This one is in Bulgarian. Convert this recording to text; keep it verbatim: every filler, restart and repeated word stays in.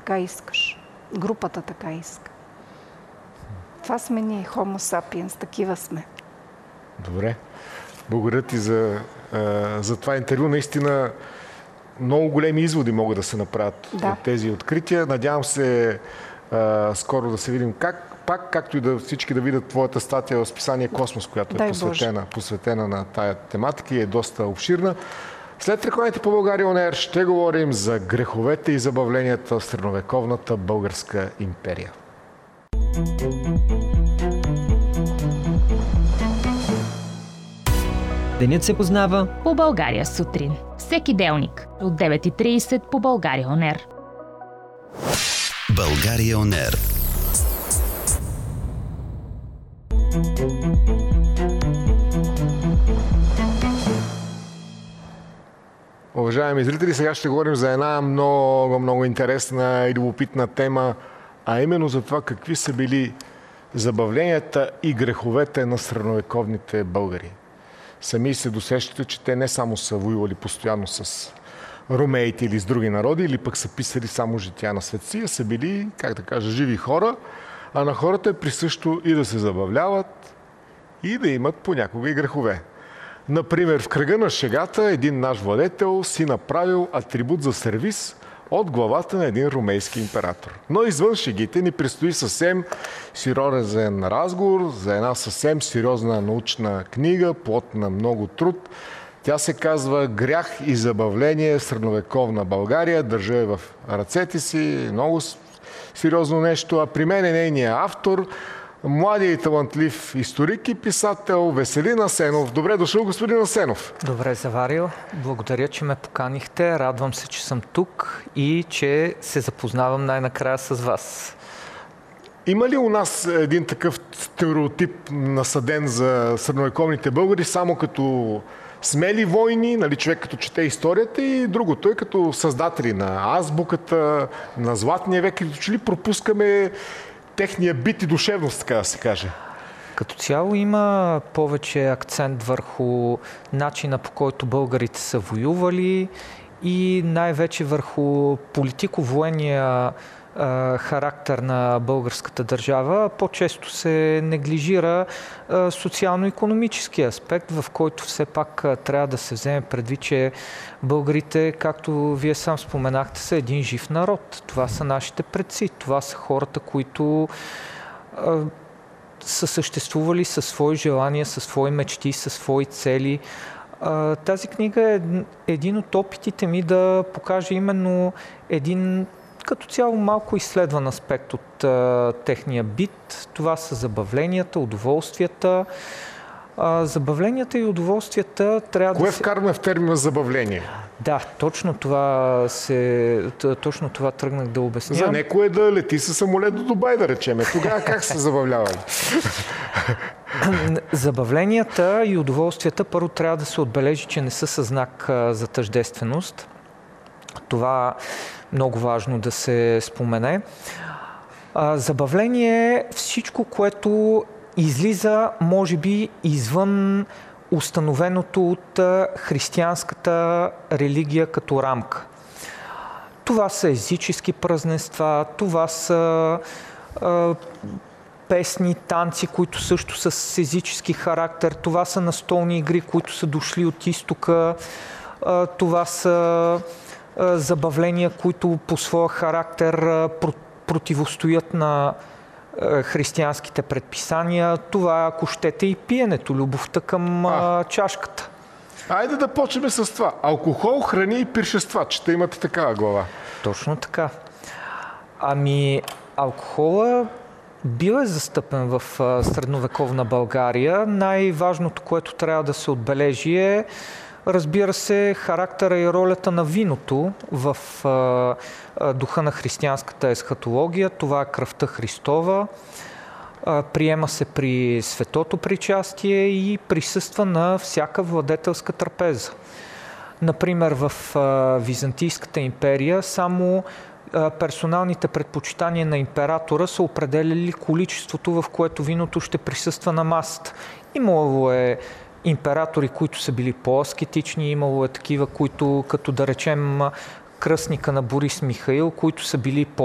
така искаш. Групата така иска. Това сме ние, Homo sapiens, такива сме. Добре. Благодаря ти за, за това интервю. Наистина много големи изводи могат да се направят да. от тези открития. Надявам се а, скоро да се видим как, пак, както и да всички да видят твоята статия в списание Космос, която е посветена, посветена на тая тематика и е доста обширна. След рекламите по България Он Ер ще говорим за греховете и забавленията в средновековната българска империя. Денят се познава по България сутрин. Всеки делник от девет и трийсет по България Он Ер. България Он Ер. Уважаеми зрители, сега ще говорим за една много, много интересна и любопитна тема, а именно за това какви са били забавленията и греховете на средновековните българи. Сами се досещате, че те не само са воювали постоянно с ромеите или с други народи, или пък са писали само жития на светци, а са били, как да кажа, живи хора, а на хората е присъщо и да се забавляват, и да имат понякога и грехове. Например, в кръга на шегата един наш владетел си направил атрибут за сервиз от главата на един ромейски император. Но извън шегите ни предстои съвсем сериозен разговор за една съвсем сериозна научна книга, плод на много труд. Тя се казва "Грях и забавление в средновековна България". Държа я в ръцете си, много сериозно нещо. А при мен е нейният автор, младият и талантлив историк и писател Веселин Асенов. Добре дошъл, господин Асенов. Добре заварил. Благодаря, че ме поканихте. Радвам се, че съм тук и че се запознавам най-накрая с вас. Има ли у нас един такъв стереотип насаден за средновековните българи, само като смели войни, нали, човек като чете историята, и другото е като създатели на азбуката, на Златния век, и че ли пропускаме техния бит и душевност, така да се каже? Като цяло има повече акцент върху начина, по който българите са воювали и най-вече върху политико-военния е, характер на българската държава. По-често се неглижира е, социално-икономически аспект, в който все пак е, трябва да се вземе предвид, че българите, както вие сам споменахте, са един жив народ. Това са нашите предци. Това са хората, които е, са съществували със свои желания, със свои мечти, със свои цели. Е, тази книга е един от опитите ми да покаже именно един като цяло малко изследван аспект от а, техния бит. Това са забавленията, удоволствията. А, забавленията и удоволствията трябва Кое да се... вкарваме в термина забавление? Да, точно това, се... точно това тръгнах да обяснявам. За некое е да лети със самолет до Дубай, да речеме. Тогава как се забавлявали? Забавленията и удоволствията първо трябва да се отбележи, че не са със знак за тъждественост. Това много важно да се спомене. Забавление е всичко, което излиза, може би, извън установеното от християнската религия като рамка. Това са езически празненства, това са а, песни, танци, които също са с езически характер, това са настолни игри, които са дошли от изтока, а, това са забавления, които по своя характер противостоят на християнските предписания. Това, ако щете, и пиенето, любовта към а. чашката. Айде да почнем с това. Алкохол, храни и пиршества. Че имате такава глава. Точно така. Ами, алкохола бил е застъпен в средновековна България. Най-важното, което трябва да се отбележи е, разбира се, характера и ролята на виното в а, духа на християнската есхатология. Това е кръвта Христова. А, приема се при светото причастие и присъства на всяка владетелска трапеза. Например, в а, Византийската империя само а, персоналните предпочитания на императора са определяли количеството, в което виното ще присъства на масата. Имало е императори, които са били по-аскетични, имало е такива, които, като да речем кръстника на Борис Михаил, които са били по